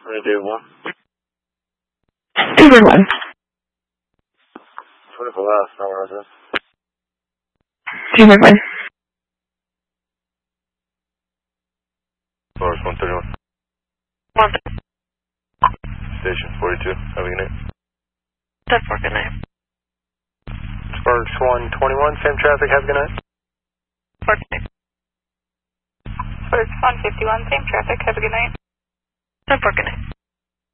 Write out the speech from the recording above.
Radio 1. 2-1. 24 hours, no worries. 2-1. Forest 131. 1. Station 42, have a good night. 10-4, good night. Sparks 121, same traffic, have a good night. 4, good night. Sparks 151, same traffic, have a good night. 10-4, good night.